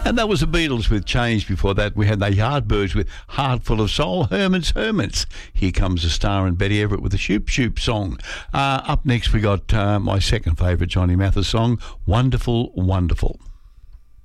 And that was the Beatles with Change. Before that, we had the Yardbirds with Heart Full of Soul. Hermits. Here comes the Star and Betty Everett with the Shoop Shoop song. Up next, we got my second favourite Johnny Mathis song, Wonderful, Wonderful.